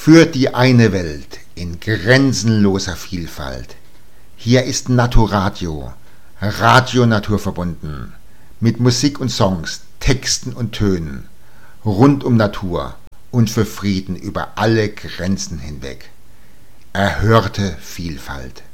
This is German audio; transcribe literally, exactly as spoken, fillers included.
Für die eine Welt in grenzenloser Vielfalt. Hier ist Naturadio, Radio naturverbunden, mit Musik und Songs, Texten und Tönen, rund um Natur und für Frieden über alle Grenzen hinweg. Erhörte Vielfalt.